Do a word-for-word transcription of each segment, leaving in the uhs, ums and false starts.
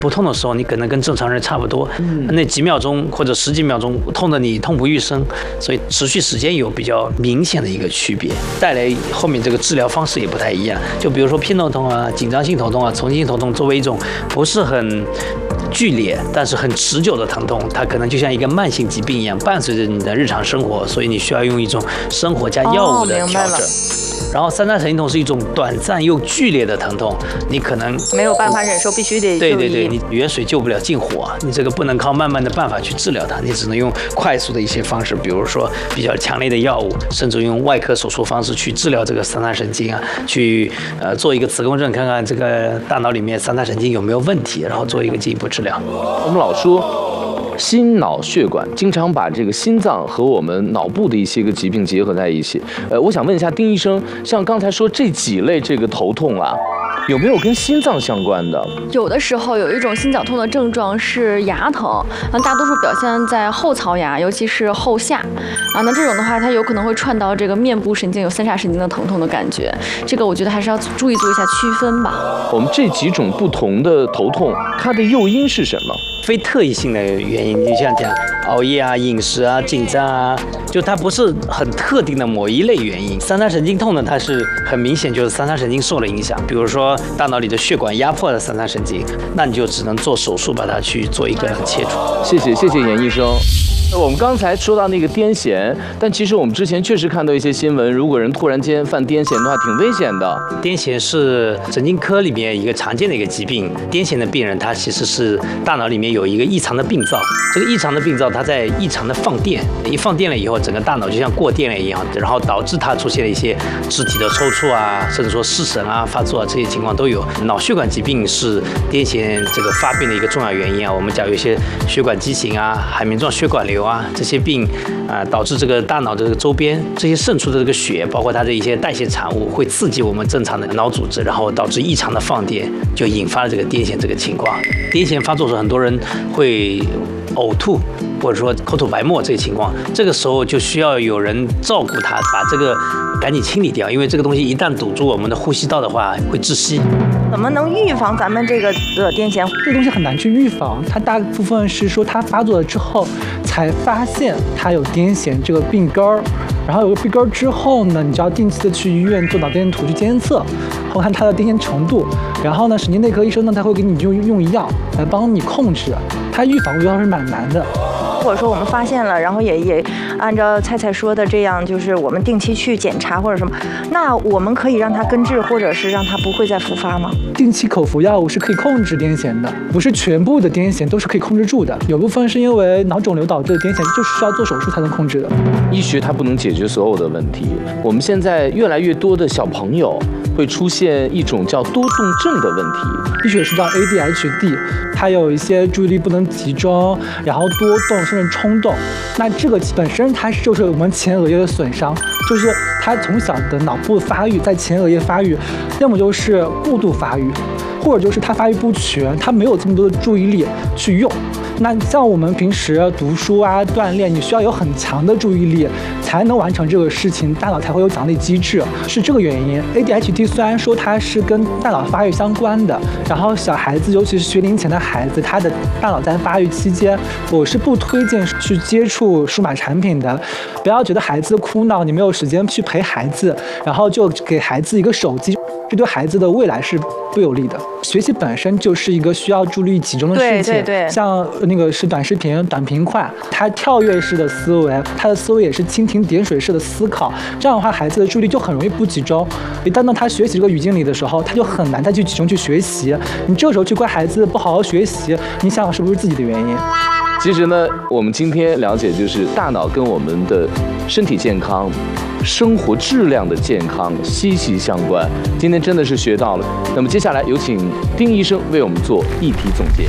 不痛的时候，你可能跟正常人差不多，嗯、那几秒钟或者十几秒钟痛的你痛不欲生，所以持续时间有比较明显的一个区别，带来后面这个治疗方式也不太一样。就比如说偏头痛啊、紧张性头痛啊、丛性头痛，作为一种不是很剧烈但是很持久的疼痛，它可能就像一个慢性疾病一样，伴随着你的日常生活，所以你需要用一种生活加药物的调整。然后三叉神经痛是一种短暂又剧烈的疼痛，你可能没有办法忍受，必须得就医。 对对对，你远水救不了近火啊，你这个不能靠慢慢的办法去治疗它，你只能用快速的一些方式，比如说比较强烈的药物，甚至用外科手术方式去治疗这个三叉神经啊，去呃做一个磁共振，看看这个大脑里面三叉神经有没有问题，然后做一个进一步治疗。 我们老说心脑血管经常把这个心脏和我们脑部的一些个疾病结合在一起。呃，我想问一下丁医生，像刚才说这几类这个头痛啊，有没有跟心脏相关的？ 有的时候有一种心绞痛的症状是牙疼，那大多数表现在后槽牙，尤其是后下啊。那这种的话，它有可能会串到这个面部神经，有三叉神经的疼痛的感觉。这个我觉得还是要注意做一下区分吧。 我们这几种不同的头痛，它的诱因是什么？ 非特异性的原因，就像讲熬夜啊、饮食啊、紧张啊，就它不是很特定的某一类原因。三叉神经痛呢，它是很明显就是三叉神经受了影响，比如说大脑里的血管压迫了三叉神经，那你就只能做手术把它去做一个切除。 谢谢谢谢严医生。我们刚才说到那个癫痫，但其实我们之前确实看到一些新闻，如果人突然间犯癫痫的话，挺危险的。 癫痫是神经科里面一个常见的一个疾病。癫痫的病人他其实是大脑里面有一个异常的病灶，这个异常的病灶它在异常的放电，一放电了以后，整个大脑就像过电了一样，然后导致它出现了一些肢体的抽搐啊，甚至说失神啊、发作啊，这些情况都有。脑血管疾病是癫痫这个发病的一个重要原因啊。我们讲有一些血管畸形啊、海绵状血管瘤啊，这些病啊、呃，导致这个大脑的这个周边这些渗出的这个血，包括它的一些代谢产物，会刺激我们正常的脑组织，然后导致异常的放电，就引发了这个癫痫这个情况。癫痫发作时，很多人会呕吐，或者说口吐白沫这个情况，这个时候就需要有人照顾它，把这个赶紧清理掉，因为这个东西一旦堵住我们的呼吸道的话，会窒息。 怎么能预防咱们这个的癫痫？ 这个东西很难去预防，它大部分是说它发作了之后才发现它有癫痫这个病根儿，然后有个病根儿之后呢，你就要定期的去医院做脑电图去监测，然后看它的癫痫程度，然后呢，神经内科医生呢他会给你用用药来帮你控制，它预防药是蛮难的。 如果说我们发现了，然后也也按照菜菜说的这样，就是我们定期去检查或者什么，那我们可以让它根治，或者是让它不会再复发吗？ 定期口服药物是可以控制癫痫的，不是全部的癫痫都是可以控制住的，有部分是因为脑肿瘤导致的癫痫，就是需要做手术才能控制的。 医学它不能解决所有的问题，我们现在越来越多的小朋友会出现一种叫多动症的问题， 医学是叫 A D H D， 它有一些注意力不能集中，然后多动甚至冲动。那这个本身它就是我们前额叶的损伤，就是它从小的脑部发育在前额叶发育，要么就是过度发育，或者就是它发育不全，它没有这么多的注意力去用。那像我们平时读书啊、锻炼，你需要有很强的注意力才能完成这个事情，大脑才会有奖励机制，是这个原因。A D H D 虽然说它是跟大脑发育相关的，然后小孩子，尤其是学龄前的孩子，他的大脑在发育期间，我是不推荐去接触数码产品的。不要觉得孩子哭闹，你没有时间去陪孩子，然后就给孩子一个手机，这对孩子的未来是不有利的。学习本身就是一个需要注意力集中的事情， 对对对， 像那个是短视频、短平快，它跳跃式的思维，它的思维也是蜻蜓点水式的思考，这样的话，孩子的注意力就很容易不集中。一旦呢他学习这个语境里的时候，他就很难再去集中去学习。你这个时候去怪孩子不好好学习，你想想是不是自己的原因？ 其实呢，我们今天了解就是大脑跟我们的身体健康、生活质量的健康息息相关。今天真的是学到了。那么接下来有请丁医生为我们做议题总结。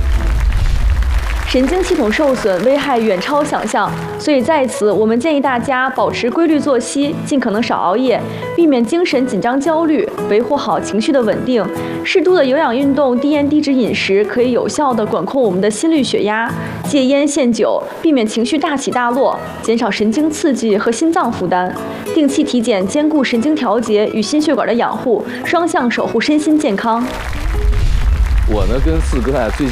神经系统受损危害远超想象，所以在此我们建议大家保持规律作息，尽可能少熬夜，避免精神紧张焦虑，维护好情绪的稳定。适度的有氧运动、低盐低脂饮食可以有效地管控我们的心率血压，戒烟限酒，避免情绪大起大落，减少神经刺激和心脏负担。定期体检，兼顾神经调节与心血管的养护，双向守护身心健康。 我呢跟四哥啊最近